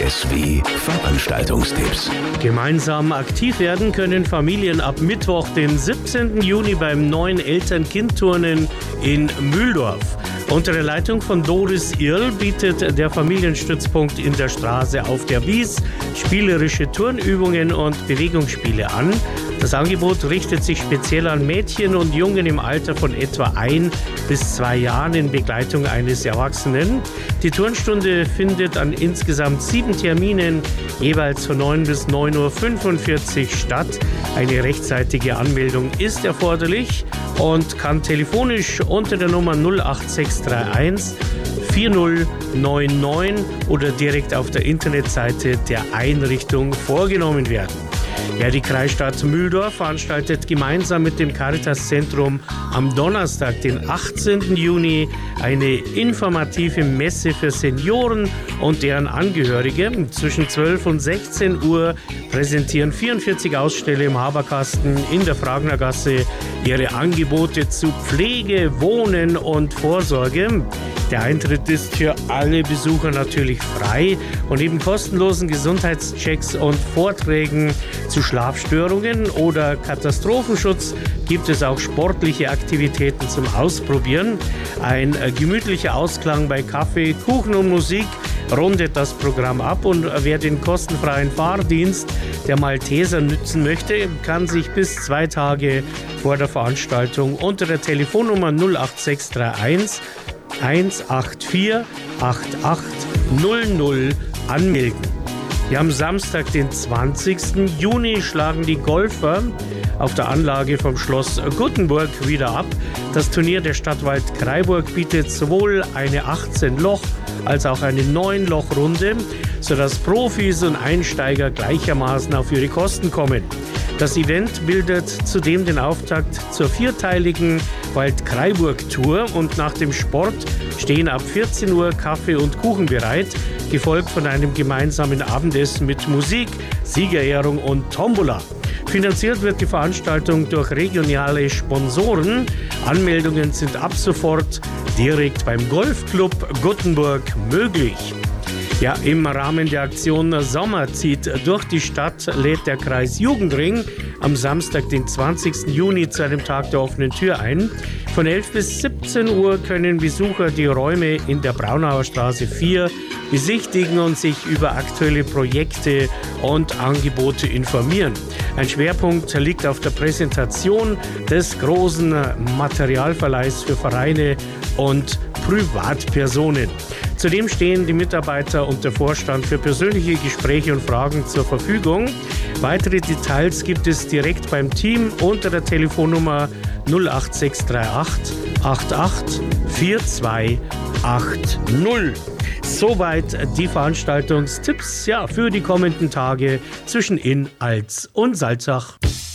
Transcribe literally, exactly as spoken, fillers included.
S W Veranstaltungstipps. Gemeinsam aktiv werden können Familien ab Mittwoch, den siebzehnten Juni beim neuen Eltern-Kind-Turnen in Mühldorf. Unter der Leitung von Doris Irl bietet der Familienstützpunkt in der Straße auf der Wies spielerische Turnübungen und Bewegungsspiele an. Das Angebot richtet sich speziell an Mädchen und Jungen im Alter von etwa ein bis zwei Jahren in Begleitung eines Erwachsenen. Die Turnstunde findet an insgesamt sieben Terminen jeweils von neun bis neun Uhr fünfundvierzig statt. Eine rechtzeitige Anmeldung ist erforderlich und kann telefonisch unter der Nummer null acht sechs drei eins vier null neun neun oder direkt auf der Internetseite der Einrichtung vorgenommen werden. Ja, die Kreisstadt Mühldorf veranstaltet gemeinsam mit dem Caritas-Zentrum am Donnerstag, den achtzehnten Juni, eine informative Messe für Senioren und deren Angehörige. Zwischen zwölf und sechzehn Uhr präsentieren vierundvierzig Aussteller im Haberkasten in der Fragnergasse ihre Angebote zu Pflege, Wohnen und Vorsorge. Der Eintritt ist für alle Besucher natürlich frei und neben kostenlosen Gesundheitschecks und Vorträgen zu Schlafstörungen oder Katastrophenschutz gibt es auch sportliche Aktivitäten zum Ausprobieren. Ein gemütlicher Ausklang bei Kaffee, Kuchen und Musik rundet das Programm ab und wer den kostenfreien Fahrdienst der Malteser nützen möchte, kann sich bis zwei Tage vor der Veranstaltung unter der Telefonnummer null acht sechs drei eins eins acht vier acht acht null null anmelden. Ja, am Samstag, den zwanzigsten Juni, schlagen die Golfer auf der Anlage vom Schloss Guttenburg wieder ab. Das Turnier der Stadtwald Kraiburg bietet sowohl eine achtzehn Loch als auch eine neun Loch Runde, sodass Profis und Einsteiger gleichermaßen auf ihre Kosten kommen. Das Event bildet zudem den Auftakt zur vierteiligen Wald-Kraiburg-Tour und nach dem Sport stehen ab vierzehn Uhr Kaffee und Kuchen bereit, gefolgt von einem gemeinsamen Abendessen mit Musik, Siegerehrung und Tombola. Finanziert wird die Veranstaltung durch regionale Sponsoren. Anmeldungen sind ab sofort direkt beim Golfclub Guttenburg möglich. Ja, im Rahmen der Aktion Sommer zieht durch die Stadt lädt der Kreis Jugendring am Samstag, den zwanzigsten Juni, zu einem Tag der offenen Tür ein. Von elf bis siebzehn Uhr können Besucher die Räume in der Braunauer Straße vier besichtigen und sich über aktuelle Projekte und Angebote informieren. Ein Schwerpunkt liegt auf der Präsentation des großen Materialverleihs für Vereine und Privatpersonen. Zudem stehen die Mitarbeiter und der Vorstand für persönliche Gespräche und Fragen zur Verfügung. Weitere Details gibt es direkt beim Team unter der Telefonnummer null acht sechs drei acht acht acht vier zwei acht null. Soweit die Veranstaltungstipps ja, für die kommenden Tage zwischen Inn, Alz und Salzach.